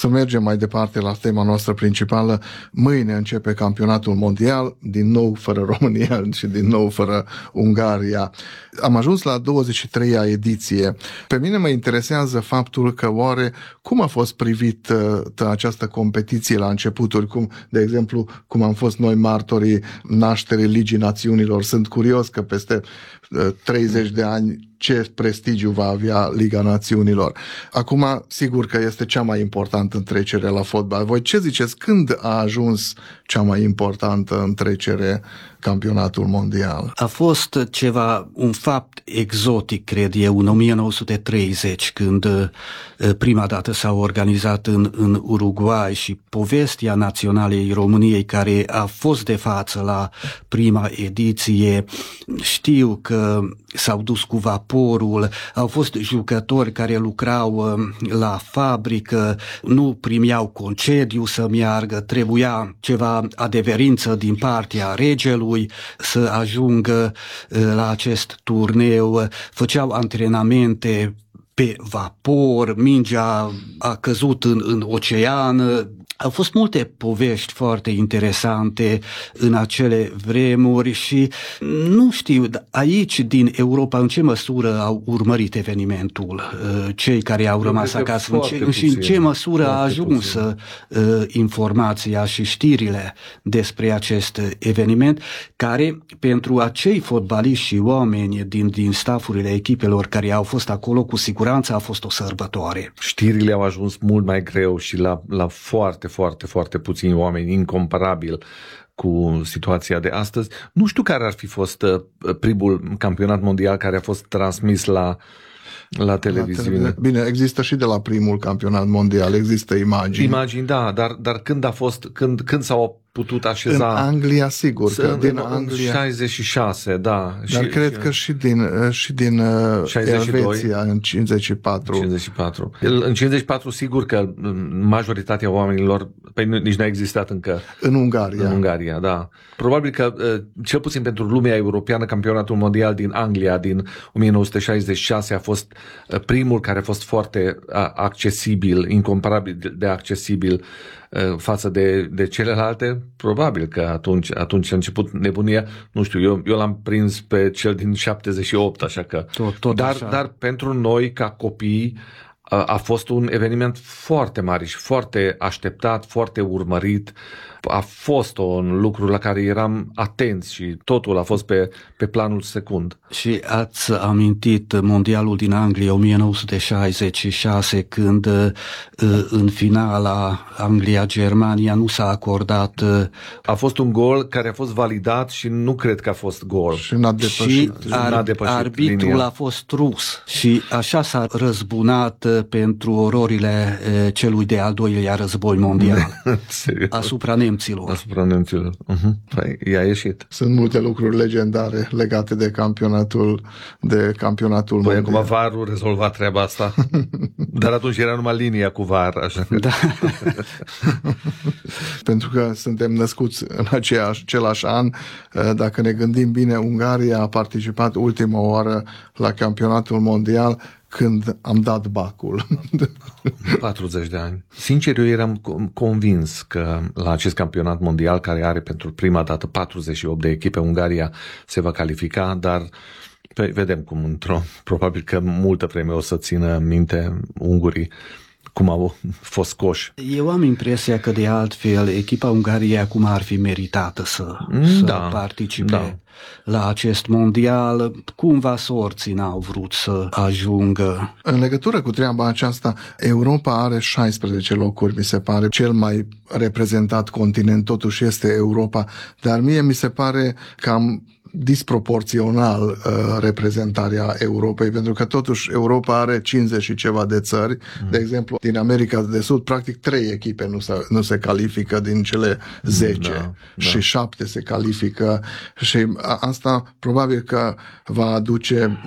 să mergem mai departe la tema noastră principală. Mâine începe campionatul mondial, din nou fără România și din nou fără Ungaria. Am ajuns la 23-a ediție. Pe mine mă interesează faptul că oare cum a fost privită această competiție la începuturi, de exemplu, cum am fost noi martorii nașterii Ligii Națiunilor. Sunt curios că peste 30 de ani ce prestigiu va avea Liga Națiunilor. Acum, sigur că este cea mai importantă întrecere la fotbal. Voi ce ziceți? Când a ajuns cea mai importantă întrecere, campionatul mondial? A fost un fapt exotic, cred eu, în 1930, când prima dată s-a organizat în Uruguay, și povestea naționalei României, care a fost de față la prima ediție, știu că s-au dus cu vaporul, au fost jucători care lucrau la fabrică, nu primeau concediu să meargă, trebuia ceva adeverință din partea regelui să ajungă la acest turneu, făceau antrenamente pe vapor, mingea a căzut în ocean. Au fost multe povești foarte interesante în acele vremuri și nu știu aici din Europa în ce măsură au urmărit evenimentul cei care au rămas acasă și în ce măsură a ajuns informația și știrile despre acest eveniment, care pentru acei fotbaliști și oameni din stafurile echipelor care au fost acolo, cu siguranță a fost o sărbătoare. Știrile au ajuns mult mai greu și la foarte puțini oameni, incomparabil cu situația de astăzi. Nu știu care ar fi fost primul campionat mondial care a fost transmis la televiziune. Bine, există și de la primul campionat mondial, există imagini. Imagini, da, dar când a fost, când s-au putut așeza? În Anglia, sigur, că din Anglia. 66, da. Dar cred că și din Elveția în 54. 54. În 54, sigur că majoritatea oamenilor, nici n-a existat încă. În Ungaria. În Ungaria, da. Probabil că, cel puțin pentru lumea europeană, campionatul mondial din Anglia din 1966 a fost primul care a fost foarte accesibil, incomparabil de accesibil față de celelalte. Probabil că atunci a început nebunia. Nu știu, eu l-am prins pe cel din 78, așa că... Dar pentru noi, ca copii, a fost un eveniment foarte mare și foarte așteptat, foarte urmărit. A fost un lucru la care eram atenți și totul a fost pe planul secund. Și ați amintit mondialul din Anglia 1966, când în finala Anglia-Germania nu s-a acordat... A fost un gol care a fost validat și nu cred că a fost gol. Și n-a depășit. Arbitrul linia. A fost rus și așa s-a răzbunat pentru ororile celui de-al doilea război mondial. Asupra nemților. Asupra nemților. Păi, i-a ieșit. Sunt multe lucruri legendare legate de campionatul mondial. Păi acum VAR-ul rezolva treaba asta. Dar atunci era numai linia cu VAR, așa că... Da. Pentru că suntem născuți în același an. Dacă ne gândim bine, Ungaria a participat ultima oară la campionatul mondial când am dat bacul. 40 de ani. Sincer, eu eram convins că la acest campionat mondial, care are pentru prima dată 48 de echipe, Ungaria se va califica, dar vedem cum probabil că multă vreme o să țină minte ungurii cum au fost scoși. Eu am impresia că de altfel echipa Ungariei acum ar fi meritată să participe la acest mondial. Cumva sorții n-au vrut să ajungă. În legătură cu treaba aceasta, Europa are 16 locuri, mi se pare. Cel mai reprezentat continent totuși este Europa, dar mie mi se pare cam disproporțional reprezentarea Europei, pentru că totuși Europa are 50 și ceva de țări. De exemplu, din America de Sud, practic 3 echipe nu se califică din cele 10 și 7 se califică și asta probabil că va aduce